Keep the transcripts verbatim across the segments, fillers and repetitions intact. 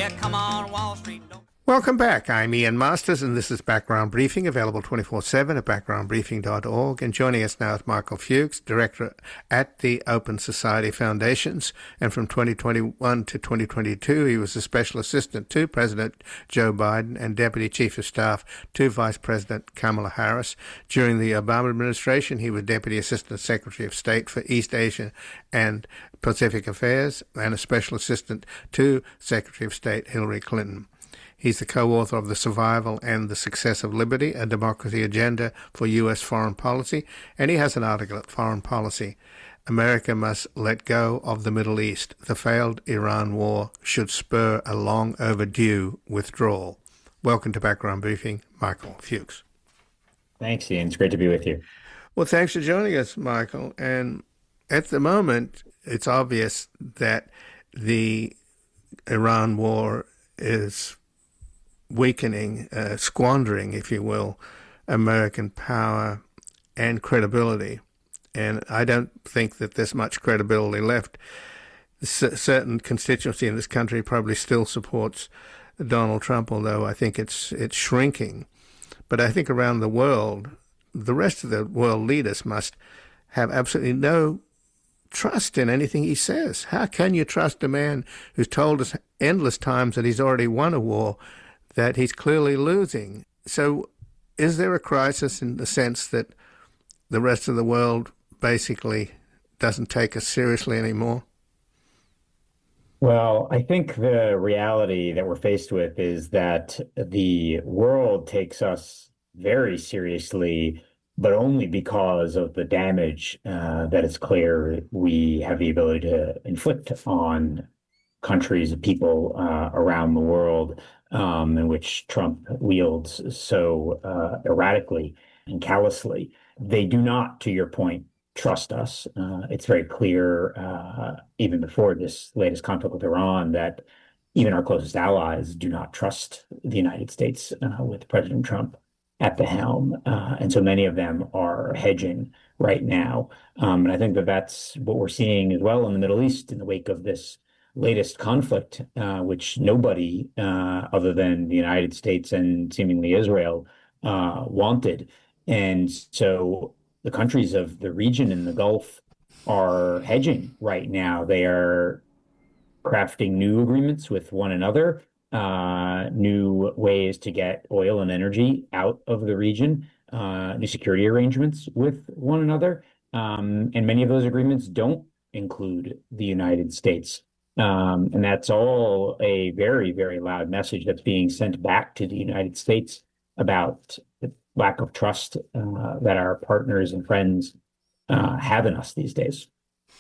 Yeah, come on, Wall Street. Don't... Welcome back. I'm Ian Masters, and this is Background Briefing, available twenty-four seven at background briefing dot org. And joining us now is Michael Fuchs, Director at the Open Society Foundations. And from twenty twenty-one to twenty twenty-two, he was a Special Assistant to President Joe Biden and Deputy Chief of Staff to Vice President Kamala Harris. During the Obama administration, he was Deputy Assistant Secretary of State for East Asia and Pacific Affairs and a Special Assistant to Secretary of State Hillary Clinton. He's the co-author of The Survival and the Success of Liberty, a Democracy Agenda for U S Foreign Policy, and he has an article at Foreign Policy. America must let go of the Middle East. The failed Iran war should spur a long overdue withdrawal. Welcome to Background Briefing, Michael Fuchs. Thanks, Ian. It's great to be with you. Well, thanks for joining us, Michael. And at the moment, it's obvious that the Iran war is weakening, uh, squandering, if you will, American power and credibility. And I don't think that there's much credibility left. A certain constituency in this country probably still supports Donald Trump, although I think it's it's shrinking. But I think around the world, the rest of the world leaders must have absolutely no trust in anything he says. How can you trust a man who's told us endless times that he's already won a war that he's clearly losing? So is there a crisis in the sense that the rest of the world basically doesn't take us seriously anymore? Well, I think the reality that we're faced with is that the world takes us very seriously, but only because of the damage uh, that it's clear we have the ability to inflict on countries, people uh, around the world, um, in which Trump wields so uh, erratically and callously. They do not, to your point, trust us. Uh, it's very clear, uh, even before this latest conflict with Iran, that even our closest allies do not trust the United States uh, with President Trump at the helm. Uh, and so many of them are hedging right now. Um, and I think that that's what we're seeing as well in the Middle East in the wake of this latest conflict, uh, which nobody uh, other than the United States and seemingly Israel uh, wanted. And so the countries of the region in the Gulf are hedging right now. They are crafting new agreements with one another, uh, new ways to get oil and energy out of the region, uh, new security arrangements with one another. Um, and many of those agreements don't include the United States. Um, and that's all a very, very loud message that's being sent back to the United States about the lack of trust uh, that our partners and friends uh, have in us these days.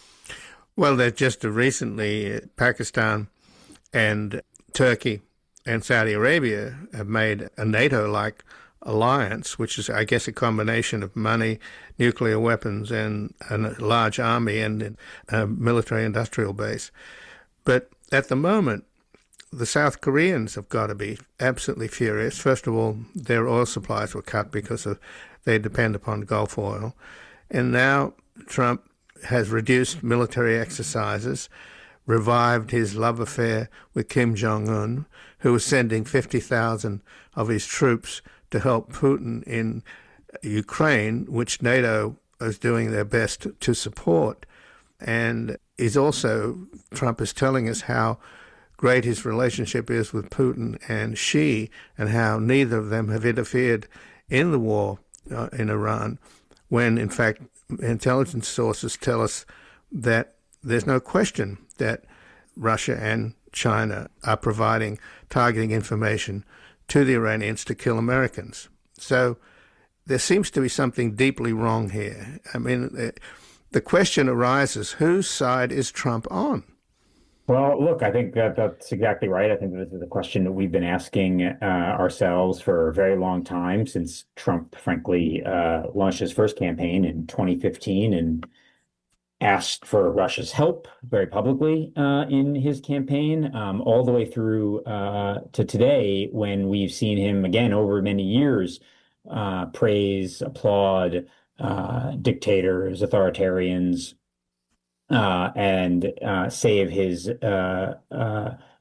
Well, that just recently, uh, Pakistan and Turkey and Saudi Arabia have made a NATO-like alliance, which is, I guess, a combination of money, nuclear weapons, and, and a large army and a military-industrial base. But at the moment, the South Koreans have got to be absolutely furious. First of all, their oil supplies were cut because of they depend upon Gulf oil. And now Trump has reduced military exercises, revived his love affair with Kim Jong-un, who was sending fifty thousand of his troops to help Putin in Ukraine, which NATO is doing their best to support. And is also, Trump is telling us how great his relationship is with Putin and Xi, and how neither of them have interfered in the war uh, in Iran, when in fact intelligence sources tell us that there's no question that Russia and China are providing targeting information to the Iranians to kill Americans. So there seems to be something deeply wrong here. I mean, the question arises, whose side is Trump on? Well, look, I think that that's exactly right. I think this is a question that we've been asking uh, ourselves for a very long time, since Trump, frankly, uh, launched his first campaign in twenty fifteen and asked for Russia's help very publicly uh, in his campaign, um, all the way through uh, to today, when we've seen him again over many years uh, praise, applaud uh, dictators, authoritarians, uh, and uh, save his uh, uh,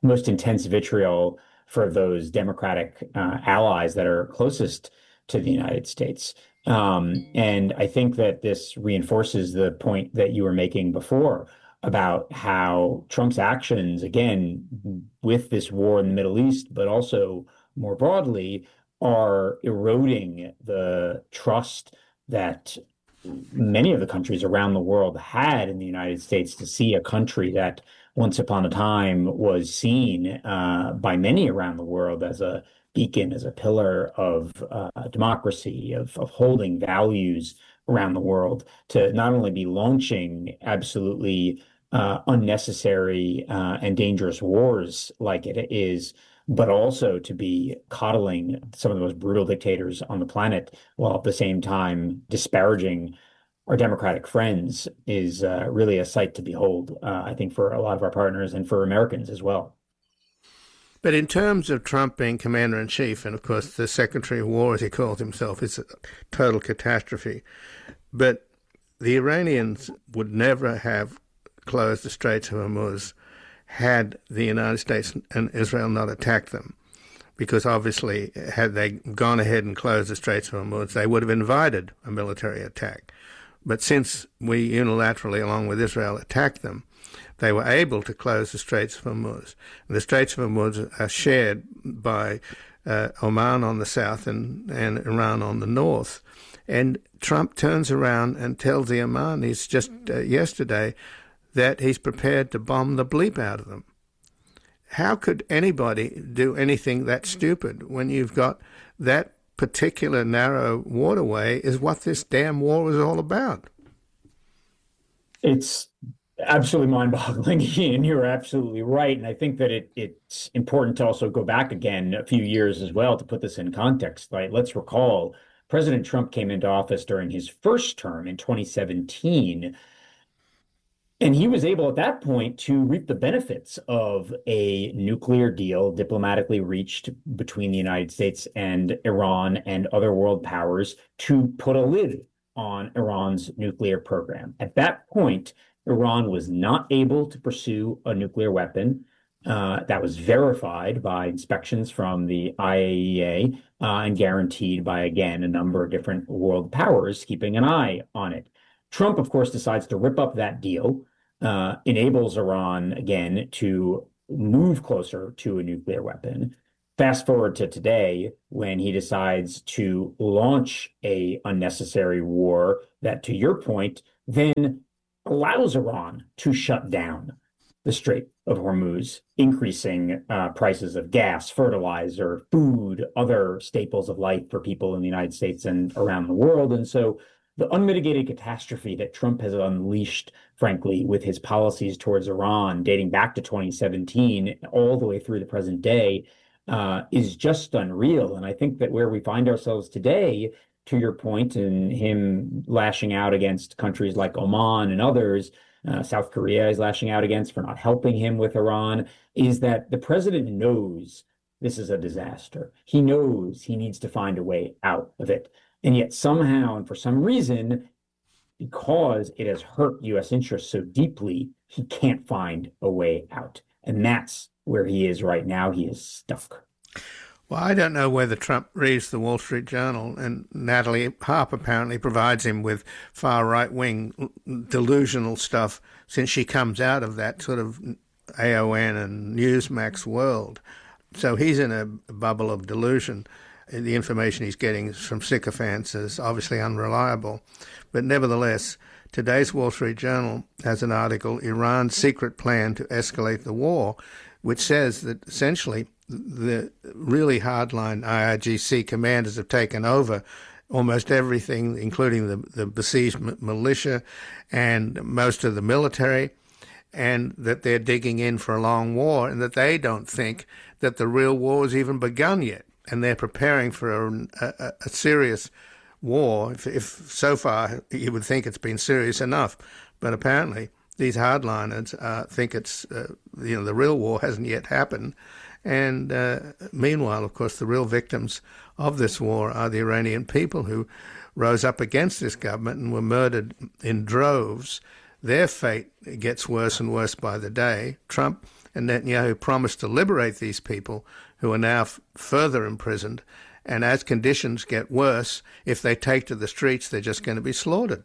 most intense vitriol for those Democratic uh, allies that are closest to the United States. Um, and I think that this reinforces the point that you were making before about how Trump's actions, again, with this war in the Middle East, but also more broadly, are eroding the trust that many of the countries around the world had in the United States to see a country that once upon a time was seen uh, by many around the world as a beacon, as a pillar of uh, democracy, of, of holding values around the world, to not only be launching absolutely uh, unnecessary uh, and dangerous wars like it is, but also to be coddling some of the most brutal dictators on the planet, while at the same time disparaging our democratic friends, is uh, really a sight to behold, uh, I think, for a lot of our partners and for Americans as well. But in terms of Trump being commander-in-chief, and of course the Secretary of War, as he calls himself, is a total catastrophe. But the Iranians would never have closed the Straits of Hormuz had the United States and Israel not attacked them. Because obviously, had they gone ahead and closed the Straits of Hormuz, they would have invited a military attack. But since we unilaterally, along with Israel, attacked them, they were able to close the Straits of Hormuz. And the Straits of Hormuz are shared by uh, Oman on the south and, and Iran on the north. And Trump turns around and tells the Omanis just uh, yesterday that he's prepared to bomb the bleep out of them. How could anybody do anything that stupid when you've got that particular narrow waterway is what this damn war was all about? It's absolutely mind-boggling, and you're absolutely right. And I think that it, it's important to also go back again a few years as well to put this in context. Right? Let's recall President Trump came into office during his first term in twenty seventeen. And he was able at that point to reap the benefits of a nuclear deal diplomatically reached between the United States and Iran and other world powers to put a lid on Iran's nuclear program. At that point, Iran was not able to pursue a nuclear weapon. Uh, that was verified by inspections from the I A E A uh, and guaranteed by, again, a number of different world powers keeping an eye on it. Trump, of course, decides to rip up that deal, uh, enables Iran, again, to move closer to a nuclear weapon. Fast forward to today, when he decides to launch a unnecessary war that, to your point, then allows Iran to shut down the Strait of Hormuz, increasing uh, prices of gas, fertilizer, food, other staples of life for people in the United States and around the world. And so the unmitigated catastrophe that Trump has unleashed, frankly, with his policies towards Iran dating back to twenty seventeen all the way through the present day uh, is just unreal. And I think that where we find ourselves today, to your point, and him lashing out against countries like Oman and others, uh, South Korea is lashing out against for not helping him with Iran, is that the president knows this is a disaster. He knows he needs to find a way out of it. And yet somehow, and for some reason, because it has hurt U S interests so deeply, he can't find a way out. And that's where he is right now. He is stuck. Well, I don't know whether Trump reads the Wall Street Journal, and Natalie Harp apparently provides him with far right-wing delusional stuff since she comes out of that sort of A O N and Newsmax world. So he's in a bubble of delusion. The information he's getting from sycophants is obviously unreliable. But nevertheless, today's Wall Street Journal has an article, Iran's Secret Plan to Escalate the War, which says that essentially the really hardline I R G C commanders have taken over almost everything, including the, the besieged militia and most of the military, and that they're digging in for a long war, and that they don't think that the real war has even begun yet. And they're preparing for a, a, a serious war. If, if so far you would think it's been serious enough, but apparently these hardliners uh, think it's uh, you know the real war hasn't yet happened. And uh, meanwhile, of course, the real victims of this war are the Iranian people who rose up against this government and were murdered in droves. Their fate gets worse and worse by the day. Trump And Netanyahu promised to liberate these people who are now f- further imprisoned. And as conditions get worse, if they take to the streets, they're just going to be slaughtered.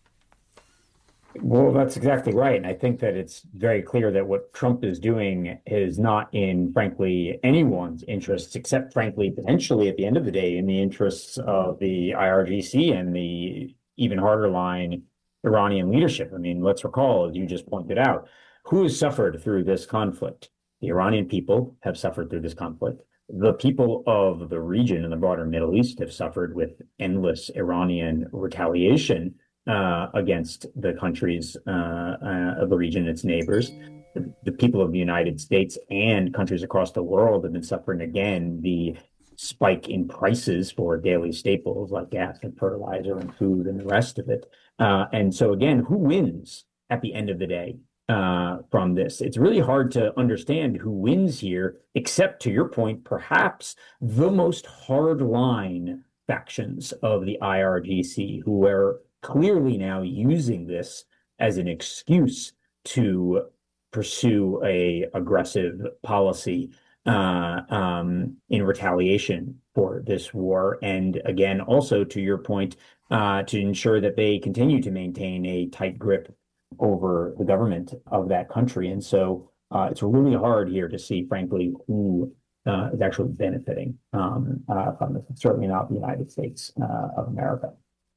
Well, that's exactly right. And I think that it's very clear that what Trump is doing is not in, frankly, anyone's interests, except, frankly, potentially at the end of the day, in the interests of the I R G C and the even harder line Iranian leadership. I mean, let's recall, as you just pointed out, who has suffered through this conflict? The Iranian people have suffered through this conflict. The people of the region and the broader Middle East have suffered with endless Iranian retaliation Uh, against the countries uh, uh, of the region and its neighbors. The, the people of the United States and countries across the world have been suffering again the spike in prices for daily staples like gas and fertilizer and food and the rest of it. Uh, and so again, who wins at the end of the day uh, from this? It's really hard to understand who wins here, except to your point, perhaps the most hardline factions of the I R G C, who are clearly now using this as an excuse to pursue a aggressive policy uh, um, in retaliation for this war. And again, also to your point, uh, to ensure that they continue to maintain a tight grip over the government of that country. And so uh, it's really hard here to see, frankly, who uh, is actually benefiting um, uh, from this. It's certainly not the United States uh, of America.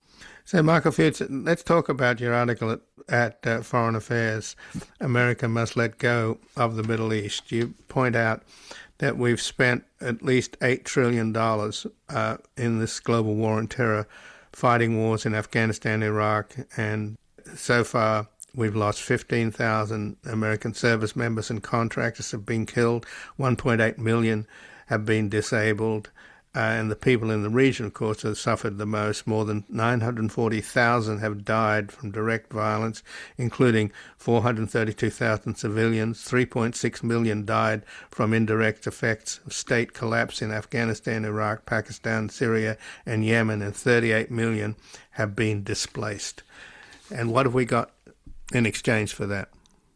So, Michael Fitz, let's talk about your article at, at uh, Foreign Affairs, America Must Let Go of the Middle East. You point out that we've spent at least eight trillion dollars uh, in this global war on terror, fighting wars in Afghanistan, Iraq, and so far we've lost fifteen thousand American service members and contractors have been killed, one point eight million have been disabled. Uh, and the people in the region, of course, have suffered the most. More than nine hundred forty thousand have died from direct violence, including four hundred thirty-two thousand civilians. three point six million died from indirect effects of state collapse in Afghanistan, Iraq, Pakistan, Syria, and Yemen, and thirty-eight million have been displaced. And what have we got in exchange for that?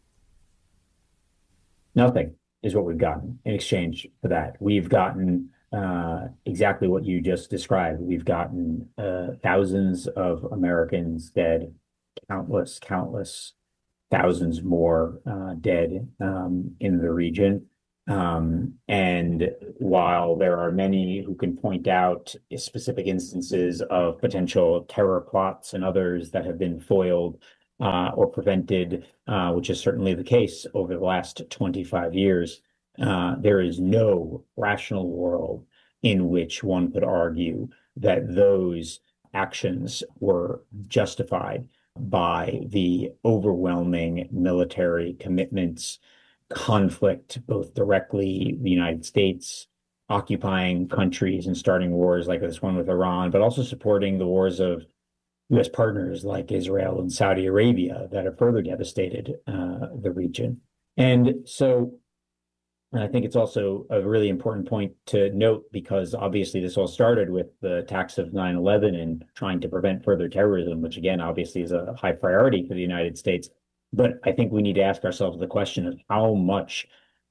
Nothing is what we've gotten in exchange for that. We've gotten Uh, exactly what you just described. We've gotten uh, thousands of Americans dead, countless, countless thousands more uh, dead um, in the region. Um, and while there are many who can point out specific instances of potential terror plots and others that have been foiled uh, or prevented, uh, which is certainly the case over the last twenty-five years, Uh, there is no rational world in which one could argue that those actions were justified by the overwhelming military commitments, conflict, both directly the United States occupying countries and starting wars like this one with Iran, but also supporting the wars of U S partners like Israel and Saudi Arabia that have further devastated uh, the region. And so And I think it's also a really important point to note, because obviously this all started with the attacks of nine eleven and trying to prevent further terrorism, which again, obviously is a high priority for the United States. But I think we need to ask ourselves the question of how much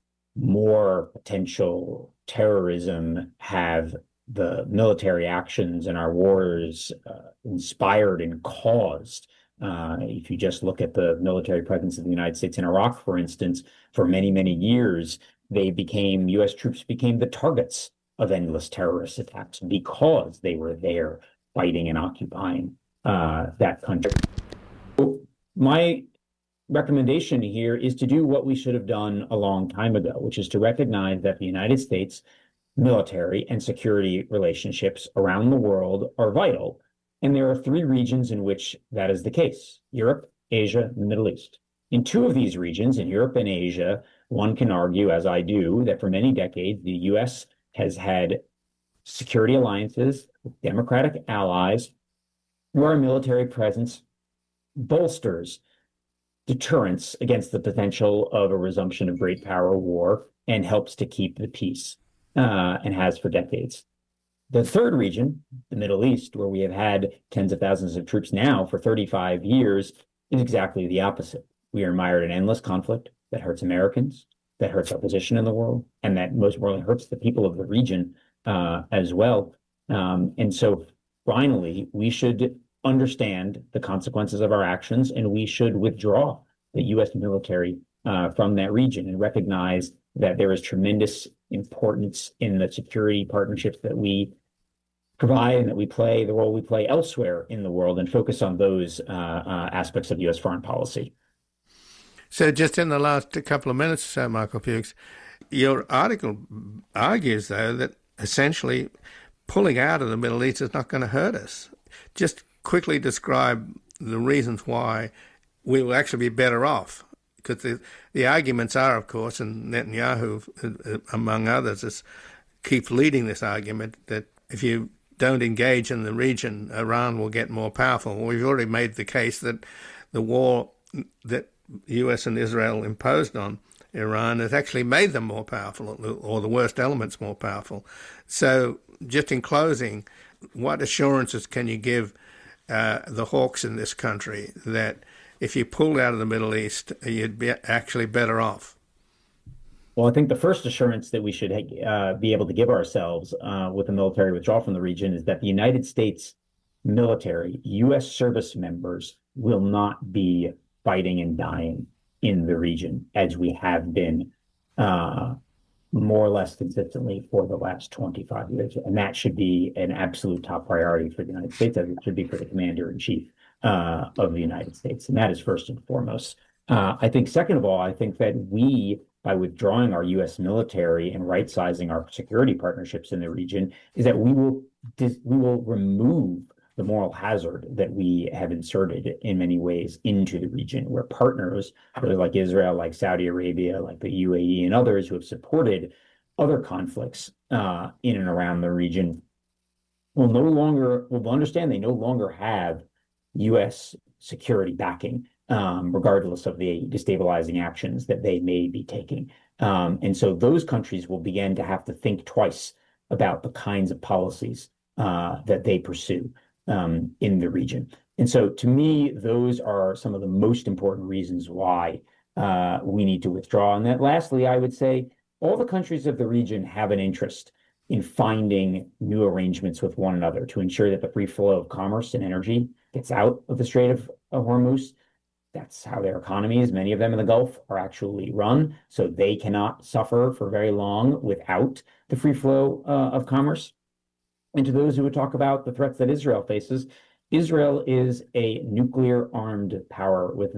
more potential terrorism have the military actions in our wars uh, inspired and caused. Uh, if you just look at the military presence of the United States in Iraq, for instance, for many, many years, they became, U S troops became the targets of endless terrorist attacks because they were there fighting and occupying uh, that country. So my recommendation here is to do what we should have done a long time ago, which is to recognize that the United States military and security relationships around the world are vital. And there are three regions in which that is the case: Europe, Asia, and the Middle East. In two of these regions, in Europe and Asia, one can argue, as I do, that for many decades, the U S has had security alliances with democratic allies where our military presence bolsters deterrence against the potential of a resumption of great power war and helps to keep the peace, uh, and has for decades. The third region, the Middle East, where we have had tens of thousands of troops now for thirty-five years, is exactly the opposite. We are mired in endless conflict that hurts Americans, that hurts our position in the world, and that most importantly hurts the people of the region uh, as well. Um, and so finally, we should understand the consequences of our actions, and we should withdraw the U S military uh, from that region and recognize that there is tremendous importance in the security partnerships that we provide and that we play, the role we play elsewhere in the world, and focus on those uh, uh, aspects of U S foreign policy. So just in the last couple of minutes, so Michael Fuchs, your article argues, though, that essentially pulling out of the Middle East is not going to hurt us. Just quickly describe the reasons why we will actually be better off. Because the, the arguments are, of course, and Netanyahu, among others, is, keeps leading this argument that if you don't engage in the region, Iran will get more powerful. Well, we've already made the case that the war that U S and Israel imposed on Iran has actually made them more powerful, or the worst elements more powerful. So just in closing, what assurances can you give uh, the hawks in this country that if you pulled out of the Middle East, you'd be actually better off? Well, I think the first assurance that we should uh, be able to give ourselves uh, with a military withdrawal from the region is that the United States military, U S service members, will not be fighting and dying in the region as we have been uh, more or less consistently for the last twenty-five years. And that should be an absolute top priority for the United States, as it should be for the commander in chief uh, of the United States. And that is first and foremost. Uh, I think, second of all, I think that we, by withdrawing our U S military and right-sizing our security partnerships in the region, is that we will we will remove the moral hazard that we have inserted in many ways into the region, where partners, whether like Israel, like Saudi Arabia, like the U A E, and others who have supported other conflicts uh, in and around the region, will no longer will understand they no longer have U S security backing, um, regardless of the destabilizing actions that they may be taking. Um, and so those countries will begin to have to think twice about the kinds of policies uh, that they pursue um, in the region. And so to me, those are some of the most important reasons why uh, we need to withdraw. And then lastly, I would say all the countries of the region have an interest in finding new arrangements with one another to ensure that the free flow of commerce and energy gets out of the Strait of Hormuz. That's how their economies, many of them in the Gulf, are actually run. So they cannot suffer for very long without the free flow uh, of commerce. And to those who would talk about the threats that Israel faces, Israel is a nuclear armed power with